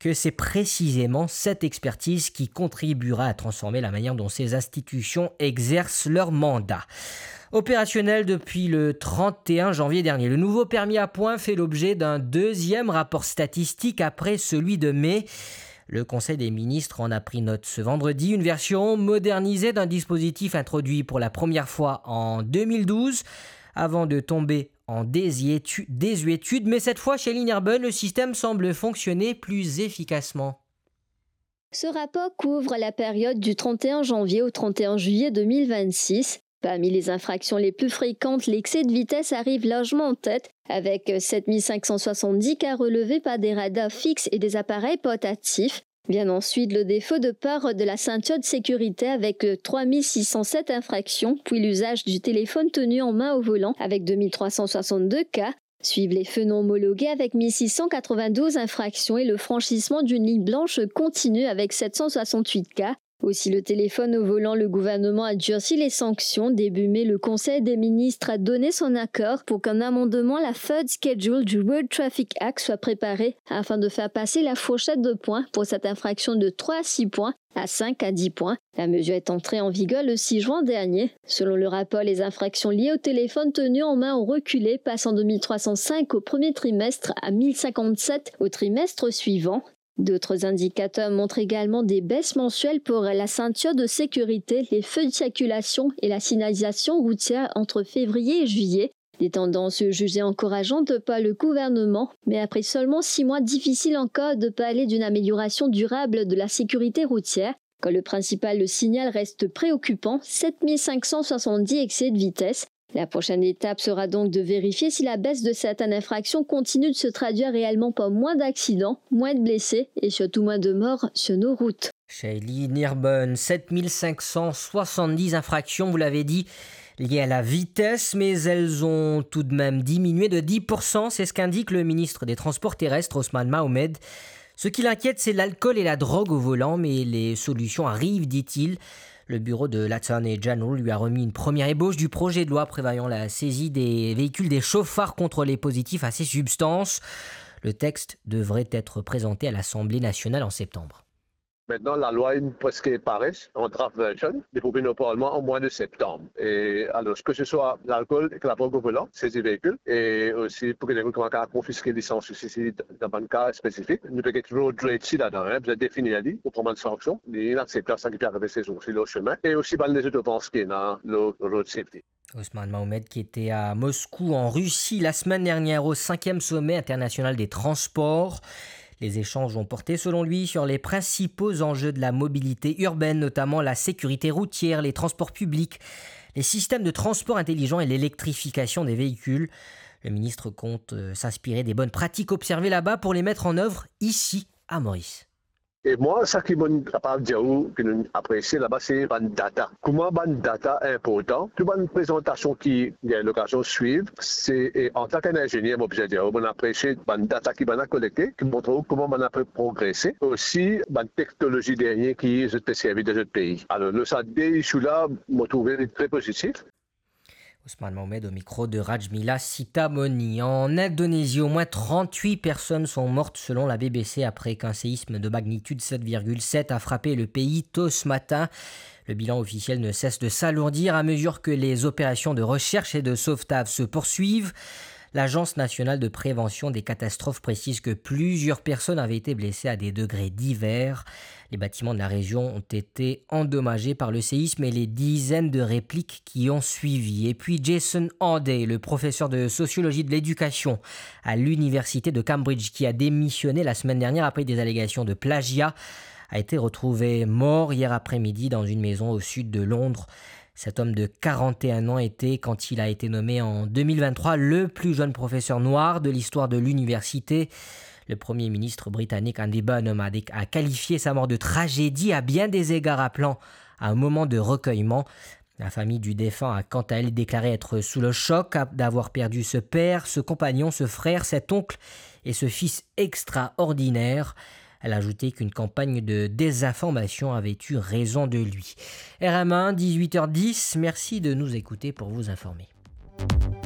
que c'est précisément cette expertise qui contribuera à transformer la manière dont ces institutions exercent leur mandat. Opérationnel depuis le 31 janvier dernier, le nouveau permis à points fait l'objet d'un deuxième rapport statistique après celui de mai. Le Conseil des ministres en a pris note ce vendredi, une version modernisée d'un dispositif introduit pour la première fois en 2012 avant de tomber en désuétude. Mais cette fois, chez Lynn-Herbon, le système semble fonctionner plus efficacement. Ce rapport couvre la période du 31 janvier au 31 juillet 2026. Parmi les infractions les plus fréquentes, l'excès de vitesse arrive largement en tête, avec 7570 cas relevés par des radars fixes et des appareils portatifs. Vient ensuite le défaut de port de la ceinture de sécurité avec 3607 infractions, puis l'usage du téléphone tenu en main au volant avec 2362 cas. Suivent les feux non homologués avec 1692 infractions et le franchissement d'une ligne blanche continue avec 768 cas. Aussi le téléphone au volant, le gouvernement a durci les sanctions. Début mai, le Conseil des ministres a donné son accord pour qu'un amendement à la Third Schedule du Road Traffic Act soit préparé afin de faire passer la fourchette de points pour cette infraction de 3 à 6 points à 5 à 10 points. La mesure est entrée en vigueur le 6 juin dernier. Selon le rapport, les infractions liées au téléphone tenu en main ont reculé, passant de 1305 au premier trimestre à 1057 au trimestre suivant. D'autres indicateurs montrent également des baisses mensuelles pour la ceinture de sécurité, les feux de circulation et la signalisation routière entre février et juillet. Des tendances jugées encourageantes par le gouvernement, mais après seulement 6 mois difficiles encore de parler d'une amélioration durable de la sécurité routière. Quand le principal signal reste préoccupant, 7570 excès de vitesse. La prochaine étape sera donc de vérifier si la baisse de certaines infractions continue de se traduire réellement par moins d'accidents, moins de blessés et surtout moins de morts sur nos routes. Chez Lynn-Herbon, 7570 infractions, vous l'avez dit, liées à la vitesse, mais elles ont tout de même diminué de 10%. C'est ce qu'indique le ministre des Transports terrestres, Ousmane Mohamed. Ce qui l'inquiète, c'est l'alcool et la drogue au volant, mais les solutions arrivent, dit-il. Le bureau de l'Attorney General lui a remis une première ébauche du projet de loi prévoyant la saisie des véhicules des chauffards contrôlés positifs à ces substances. Le texte devrait être présenté à l'Assemblée nationale en septembre. Maintenant, la loi est presque parée en draft version, déposée au Parlement en mois de septembre. Et alors, que ce soit l'alcool et la drogue au volant, ces véhicules, et aussi pour que les gens commencent à confisquer les licences ici dans un cas spécifique, nous devons toujours ici là-dedans, vous avez défini la ligne pour prendre une sanction, et accepter ça qui peut arriver sur le chemin, et aussi les autres penses qui sont dans le road safety. Ousmane Mohamed qui était à Moscou en Russie la semaine dernière au 5e sommet international des transports. Les échanges ont porté, selon lui, sur les principaux enjeux de la mobilité urbaine, notamment la sécurité routière, les transports publics, les systèmes de transport intelligents et l'électrification des véhicules. Le ministre compte s'inspirer des bonnes pratiques observées là-bas pour les mettre en œuvre ici, à Maurice. Et moi, ce qui m'a capable de dire que nous apprécions là-bas, c'est la data. Comment la data est important? Toute une présentation qui a l'occasion de suivre, c'est en tant qu'ingénieur, je dire, on apprécie la data qui va collecter, qui montre comment on peut progresser. Aussi, la technologie dernière qui est servie dans notre pays. Alors, le SAD, celui-là, m'a trouvé très positif. Ousmane Mohamed au micro de Rajmila Sitamoni. En Indonésie, au moins 38 personnes sont mortes selon la BBC après qu'un séisme de magnitude 7,7 a frappé le pays tôt ce matin. Le bilan officiel ne cesse de s'alourdir à mesure que les opérations de recherche et de sauvetage se poursuivent. L'Agence nationale de prévention des catastrophes précise que plusieurs personnes avaient été blessées à des degrés divers. Les bâtiments de la région ont été endommagés par le séisme et les dizaines de répliques qui ont suivi. Et puis Jason Handay, le professeur de sociologie de l'éducation à l'université de Cambridge, qui a démissionné la semaine dernière après des allégations de plagiat, a été retrouvé mort hier après-midi dans une maison au sud de Londres. Cet homme de 41 ans était, quand il a été nommé en 2023, le plus jeune professeur noir de l'histoire de l'université. Le Premier ministre britannique Andy Burnham a qualifié sa mort de tragédie à bien des égards, appelant à un moment de recueillement. La famille du défunt a quant à elle déclaré être sous le choc d'avoir perdu ce père, ce compagnon, ce frère, cet oncle et ce fils extraordinaire. Elle a ajouté qu'une campagne de désinformation avait eu raison de lui. RM1, 18h10, merci de nous écouter pour vous informer.